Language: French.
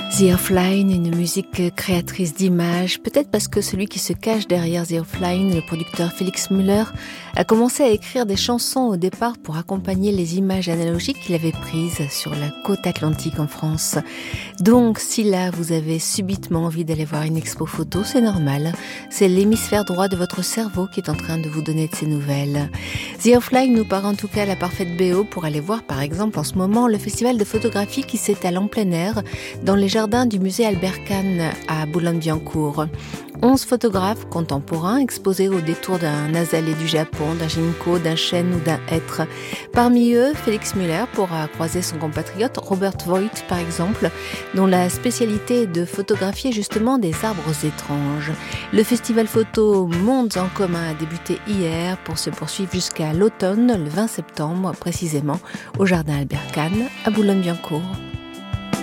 The Offline, une musique créatrice d'images, peut-être parce que celui qui se cache derrière The Offline, le producteur Félix Müller, a commencé à écrire des chansons au départ pour accompagner les images analogiques qu'il avait prises sur la côte atlantique en France. Donc, si là vous avez subitement envie d'aller voir une expo photo, c'est normal. C'est l'hémisphère droit de votre cerveau qui est en train de vous donner de ces nouvelles. The Offline nous paraît en tout cas la parfaite BO pour aller voir par exemple en ce moment le festival de photographie qui s'étale en plein air dans les jardins du musée Albert Kahn à Boulogne-Billancourt. 11 photographes contemporains exposés au détour d'un azalée du Japon, d'un ginkgo, d'un chêne ou d'un hêtre. Parmi eux, Félix Müller pourra croiser son compatriote Robert Voigt par exemple, dont la spécialité est de photographier justement des arbres étranges. Le festival photo Mondes en commun a débuté hier pour se poursuivre jusqu'à l'automne, le 20 septembre précisément, au jardin Albert Kahn à Boulogne-Billancourt.